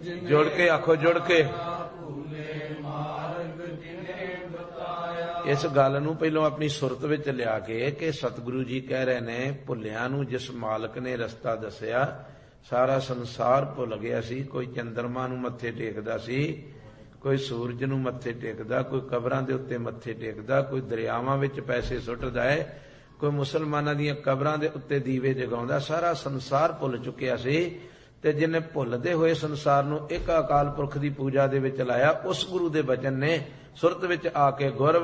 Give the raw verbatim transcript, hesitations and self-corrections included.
ਜੁੜ ਕੇ ਆਖੋ, ਜੁੜ ਕੇ। ਇਸ ਗੱਲ ਨੂੰ ਪਹਿਲਾਂ ਆਪਣੀ ਸੁਰਤ ਵਿੱਚ ਲਿਆ ਕੇ ਕਿ ਸਤਿਗੁਰੂ ਜੀ ਕਹਿ ਰਹੇ ਨੇ, ਭੁੱਲਿਆਂ ਨੂੰ ਜਿਸ ਮਾਲਕ ਨੇ ਰਸਤਾ ਦੱਸਿਆ ਸਾਰਾ ਸੰਸਾਰ ਭੁੱਲ ਗਿਆ ਸੀ। ਕੋਈ ਚੰਦਰਮਾ ਨੂੰ ਮੱਥੇ ਟੇਕਦਾ ਸੀ, ਕੋਈ ਸੂਰਜ ਨੂੰ ਮੱਥੇ ਟੇਕਦਾ, ਕੋਈ ਕਬਰਾਂ ਦੇ ਉੱਤੇ ਮੱਥੇ ਟੇਕਦਾ, ਕੋਈ ਦਰਿਆਵਾਂ ਵਿੱਚ ਪੈਸੇ ਸੁੱਟਦਾ ਹੈ, ਕੋਈ ਮੁਸਲਮਾਨਾਂ ਦੀਆਂ ਕਬਰਾਂ ਦੇ ਉੱਤੇ ਦੀਵੇ ਜਗਾਉਂਦਾ। ਸਾਰਾ ਸੰਸਾਰ ਭੁੱਲ ਚੁੱਕਿਆ ਸੀ ਤੇ ਜਿਹਨੇ ਭੁੱਲਦੇ ਹੋਏ ਸੰਸਾਰ ਨੂੰ ਇੱਕ ਅਕਾਲ ਪੁਰਖ ਦੀ ਪੂਜਾ ਦੇ ਵਿੱਚ ਲਾਇਆ, ਉਸ ਗੁਰੂ ਦੇ ਬਚਨ ਨੇ ਸੁਰਤ ਵਿੱਚ ਆ ਕੇ ਗੁਰ